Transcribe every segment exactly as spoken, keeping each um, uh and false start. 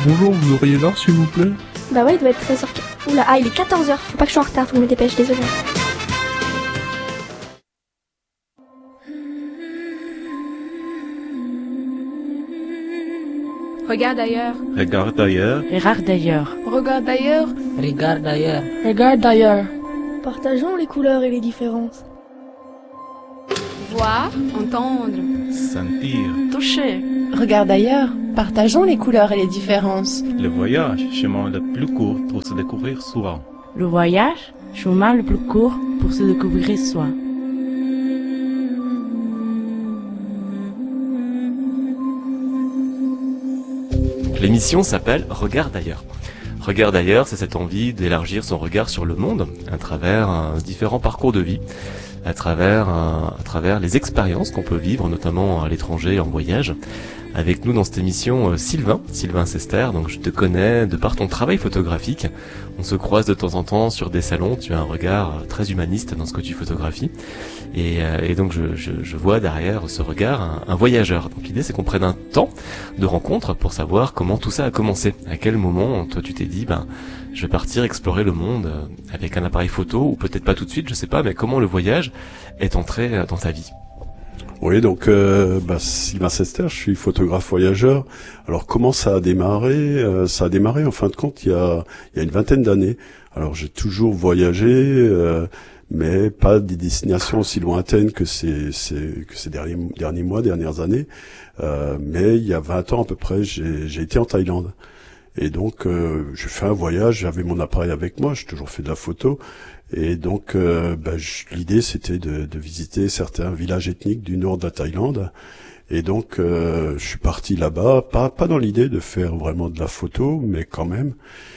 Bonjour, vous auriez l'heure s'il vous plaît? Bah ouais, il doit être treize heures. Oula, ah, il est quatorze heures. Faut pas que je sois en retard, faut que je me dépêche, désolé. Regarde ailleurs. Regarde ailleurs. Regarde ailleurs. Regarde ailleurs. Regarde ailleurs. Regarde ailleurs. Partageons les couleurs et les différences. Voir, entendre. Sentir. Toucher. Regarde ailleurs. Partageons les couleurs et les différences. Le voyage, chemin le plus court pour se découvrir soi. Le voyage, chemin le plus court pour se découvrir soi. L'émission s'appelle Regarde ailleurs. Regarde ailleurs, c'est cette envie d'élargir son regard sur le monde à travers un différents parcours de vie, à travers, un, à travers les expériences qu'on peut vivre, notamment à l'étranger, en voyage. Avec nous dans cette émission, Sylvain, Sylvain Sester. Donc je te connais de par ton travail photographique. On se croise de temps en temps sur des salons. Tu as un regard très humaniste dans ce que tu photographies. Et, et donc je, je, je vois derrière ce regard un, un voyageur. Donc l'idée c'est qu'on prenne un temps de rencontre pour savoir comment tout ça a commencé. À quel moment toi tu t'es dit ben je vais partir explorer le monde avec un appareil photo, ou peut-être pas tout de suite, je sais pas, mais comment le voyage est entré dans ta vie? Oui, donc euh, bah, Sylvain Sester, je suis photographe voyageur. Alors comment ça a démarré? euh, Ça a démarré en fin de compte il y a, il y a une vingtaine d'années. Alors j'ai toujours voyagé, euh, mais pas des destinations aussi lointaines que ces, ces, que ces derniers, derniers mois, dernières années. Euh, mais il y a vingt ans à peu près, j'ai, j'ai été en Thaïlande. Et donc euh, j'ai fait un voyage, j'avais mon appareil avec moi, j'ai toujours fait de la photo. Et donc, euh, bah, je, l'idée, c'était de, de visiter certains villages ethniques du nord de la Thaïlande. Et donc, euh, je suis parti là-bas, pas, pas dans l'idée de faire vraiment de la photo, mais quand même.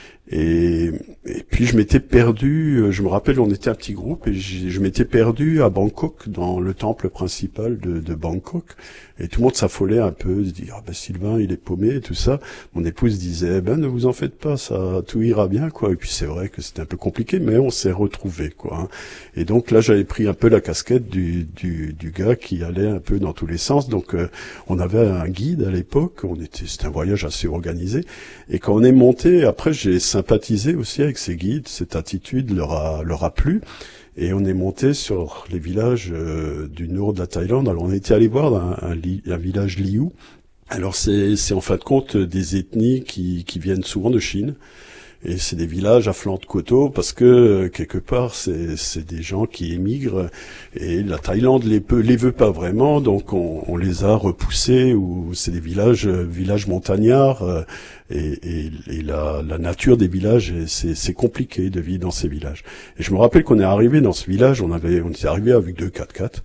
Et, et puis, je m'étais perdu, je me rappelle, on était un petit groupe, et je, je m'étais perdu à Bangkok, dans le temple principal de, de Bangkok. Et tout le monde s'affolait un peu, se dit ah ben Sylvain il est paumé et tout ça. Mon épouse disait ben ne vous en faites pas, ça tout ira bien quoi. Et puis c'est vrai que c'était un peu compliqué, mais on s'est retrouvés quoi. Hein. Et donc là j'avais pris un peu la casquette du du, du gars qui allait un peu dans tous les sens. Donc euh, on avait un guide à l'époque, on était c'était un voyage assez organisé. Et quand on est monté, après j'ai sympathisé aussi avec ces guides, cette attitude leur a leur a plu. Et on est monté sur les villages euh, du nord de la Thaïlande. Alors on était allé voir un, un, un village Liu. Alors c'est, c'est en fin de compte des ethnies qui, qui viennent souvent de Chine. Et c'est des villages à flanc de coteau parce que quelque part c'est, c'est des gens qui émigrent et la Thaïlande les peut, les veut pas vraiment, donc on, on les a repoussés, ou c'est des villages, villages montagnards et, et, et la, la nature des villages, c'est, c'est compliqué de vivre dans ces villages. Et je me rappelle qu'on est arrivé dans ce village, on avait, on était arrivé avec deux quatre-quatre.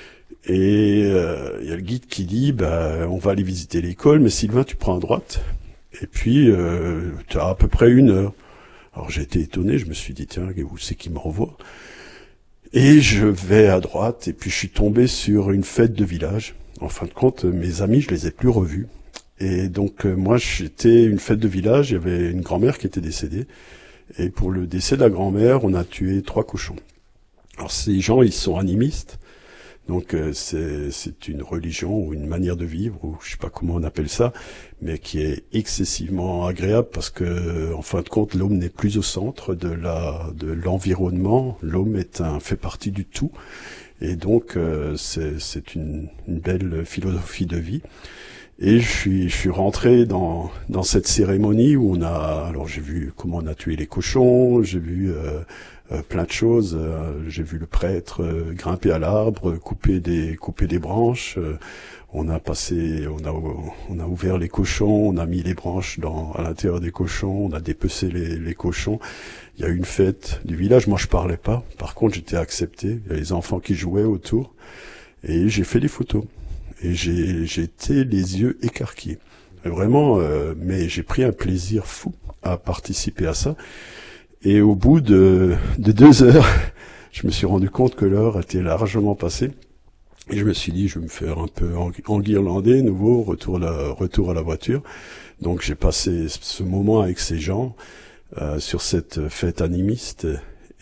Et il euh, y a le guide qui dit bah on va aller visiter l'école, mais Sylvain tu prends à droite. Et puis, euh, tu as à peu près une heure. Alors j'ai été étonné, je me suis dit, tiens, où c'est qui me renvoie? Et je vais à droite, et puis je suis tombé sur une fête de village. En fin de compte, mes amis, je les ai plus revus. Et donc, euh, moi, j'étais une fête de village, il y avait une grand-mère qui était décédée. Et pour le décès de la grand-mère, on a tué trois cochons. Alors ces gens, ils sont animistes. Donc euh, c'est c'est une religion ou une manière de vivre, ou je sais pas comment on appelle ça, mais qui est excessivement agréable parce que en fin de compte l'homme n'est plus au centre de la de l'environnement, l'homme est un fait partie du tout, et donc euh, c'est c'est une, une belle philosophie de vie. Et je suis je suis rentré dans dans cette cérémonie où on a alors j'ai vu comment on a tué les cochons, j'ai vu euh, euh, plein de choses, euh, j'ai vu le prêtre euh, grimper à l'arbre, couper des couper des branches, euh, on a passé on a on a ouvert les cochons, on a mis les branches dans à l'intérieur des cochons, on a dépecé les les cochons. Il y a eu une fête du village, moi je parlais pas, par contre j'étais accepté, il y a les enfants qui jouaient autour et j'ai fait des photos. Et j'ai, j'ai été les yeux écarquillés. Et vraiment, euh, mais j'ai pris un plaisir fou à participer à ça. Et au bout de, de deux heures, je me suis rendu compte que l'heure était largement passée. Et je me suis dit, je vais me faire un peu enguirlander, nouveau, retour à la, retour à la voiture. Donc j'ai passé ce moment avec ces gens, euh, sur cette fête animiste.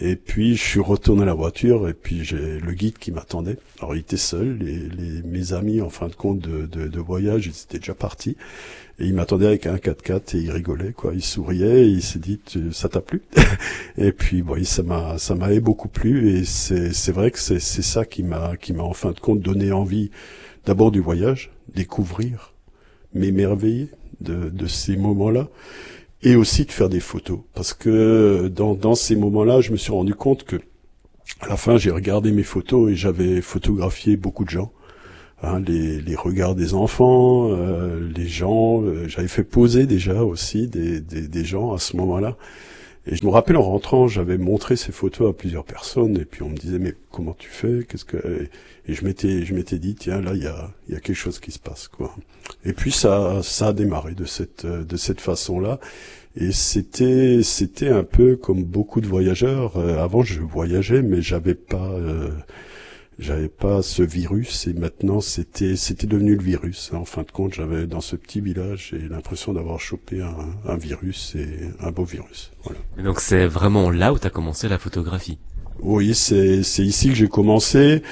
Et puis je suis retourné à la voiture et puis j'ai le guide qui m'attendait. Alors il était seul, les, les, mes amis en fin de compte de, de, de voyage, ils étaient déjà partis. Et il m'attendait avec un quatre-quatre et il rigolait, quoi. Il souriait et il s'est dit, ça t'a plu? Et puis, bon, ça m'a, ça m'avait beaucoup plu et c'est, c'est vrai que c'est, c'est ça qui m'a, qui m'a en fin de compte donné envie, d'abord du voyage, découvrir, m'émerveiller de, de ces moments-là et aussi de faire des photos. Parce que dans, dans ces moments-là, je me suis rendu compte que, à la fin, j'ai regardé mes photos et j'avais photographié beaucoup de gens. Hein, les, les regards des enfants, euh, les gens, euh, j'avais fait poser déjà aussi des, des, des gens à ce moment-là. Et je me rappelle en rentrant, j'avais montré ces photos à plusieurs personnes et puis on me disait mais comment tu fais, qu'est-ce que et je m'étais je m'étais dit tiens là il y a il y a quelque chose qui se passe quoi. Et puis ça ça a démarré de cette de cette façon-là. Et c'était c'était un peu comme beaucoup de voyageurs. Euh, avant je voyageais mais j'avais pas euh, J'avais pas ce virus et maintenant c'était c'était devenu le virus. En fin de compte, j'avais dans ce petit village, j'ai l'impression d'avoir chopé un, un virus et un beau virus. Voilà. Et donc c'est vraiment là où tu as commencé la photographie. Oui, c'est c'est ici que j'ai commencé.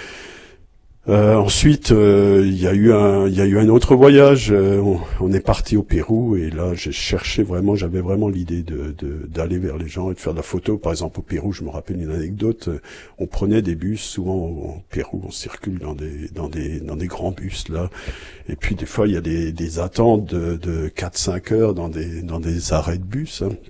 Euh, ensuite, il euh, y a eu un, il y a eu un autre voyage. Euh, on, on est parti au Pérou et là, j'ai cherché vraiment, j'avais vraiment l'idée de, de d'aller vers les gens et de faire de la photo. Par exemple, au Pérou, je me rappelle une anecdote. On prenait des bus, souvent au Pérou, on circule dans des, dans des, dans des grands bus là. Et puis des fois, il y a des, des attentes de, de quatre cinq heures dans des, dans des arrêts de bus. Hein.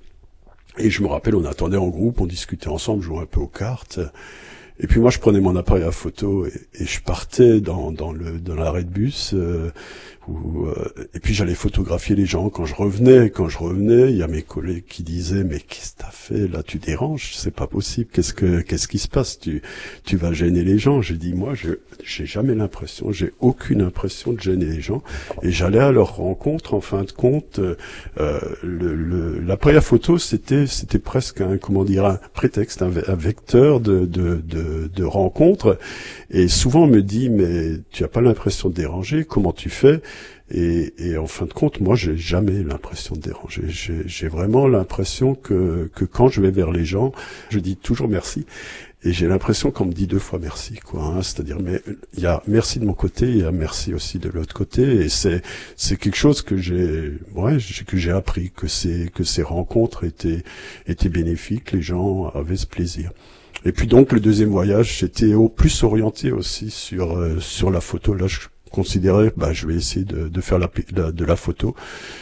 Et je me rappelle, on attendait en groupe, on discutait ensemble, jouait un peu aux cartes. Et puis moi je prenais mon appareil à photo et, et je partais dans, dans le dans l'arrêt de bus euh, où, euh, et puis j'allais photographier les gens. Quand je revenais, quand je revenais, il y a mes collègues qui disaient mais qu'est-ce que t'as fait là, tu déranges, c'est pas possible. Qu'est-ce que qu'est-ce qui se passe, tu tu vas gêner les gens. J'ai dit moi je j'ai jamais l'impression, j'ai aucune impression de gêner les gens et j'allais à leur rencontre. En fin de compte, euh, le, le l'appareil à photo c'était c'était presque un comment dire un prétexte, un, un vecteur de de, de de rencontres et souvent on me dit mais tu as pas l'impression de déranger, comment tu fais et, et en fin de compte moi j'ai jamais l'impression de déranger, j'ai, j'ai vraiment l'impression que que quand je vais vers les gens je dis toujours merci et j'ai l'impression qu'on me dit deux fois merci quoi hein, c'est-à-dire mais il y a merci de mon côté, il y a merci aussi de l'autre côté et c'est c'est quelque chose que j'ai ouais que j'ai appris que c'est que ces rencontres étaient étaient bénéfiques, les gens avaient ce plaisir. Et puis donc le deuxième voyage, c'était au plus orienté aussi sur euh, sur la photo. Là, je considérais, bah, je vais essayer de, de faire la, la de la photo.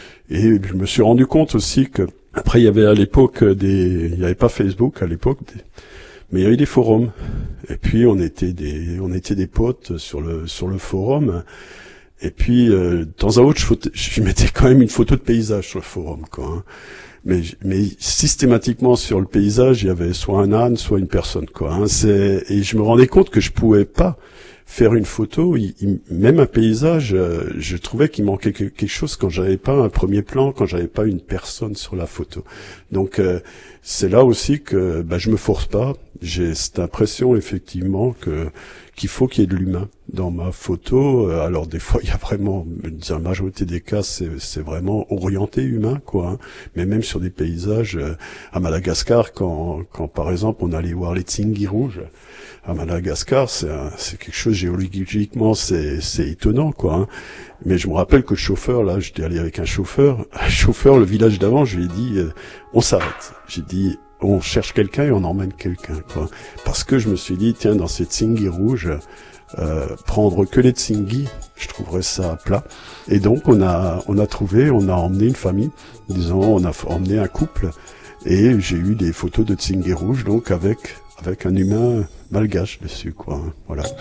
Et je me suis rendu compte aussi que après il y avait à l'époque des, il n'y avait pas Facebook à l'époque, des, mais il y avait des forums. Et puis on était des, on était des potes sur le sur le forum. Et puis euh, de temps à autre, je, je mettais quand même une photo de paysage sur le forum, quoi. Hein. Mais, mais systématiquement sur le paysage, il y avait soit un âne, soit une personne, quoi. Hein. C'est, et je me rendais compte que je pouvais pas faire une photo, il, il, même un paysage, euh, je trouvais qu'il manquait que, quelque chose quand j'avais pas un premier plan, quand j'avais pas une personne sur la photo. Donc euh, c'est là aussi que bah, je me force pas. J'ai cette impression effectivement que qu'il faut qu'il y ait de l'humain dans ma photo. Alors des fois il y a vraiment, dans la majorité des cas, c'est, c'est vraiment orienté humain, quoi. Hein. Mais même sur des paysages, à Madagascar, quand, quand par exemple on allait voir les tsingis rouges, à Madagascar, c'est, un, c'est quelque chose géologiquement, c'est, c'est étonnant, quoi. Hein. Mais je me rappelle que le chauffeur, là, j'étais allé avec un chauffeur, un chauffeur, le village d'avant, je lui ai dit, euh, on s'arrête. J'ai dit, on cherche quelqu'un et on emmène quelqu'un, quoi. Parce que je me suis dit, tiens, dans ces tsingis rouges, euh, prendre que les tsingis, je trouverais ça plat. Et donc, on a, on a trouvé, on a emmené une famille, disons, on a emmené un couple, et j'ai eu des photos de tsingis rouges, donc avec, avec un humain malgache dessus, quoi. Voilà.